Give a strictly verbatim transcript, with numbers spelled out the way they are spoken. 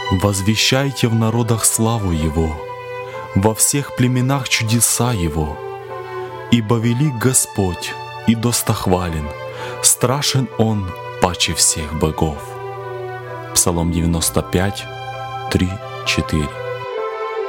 Возвещайте в народах славу Его, во всех племенах чудеса Его. Ибо велик Господь и достохвален, страшен Он паче всех богов. Псалом девяносто пять, три, четыре.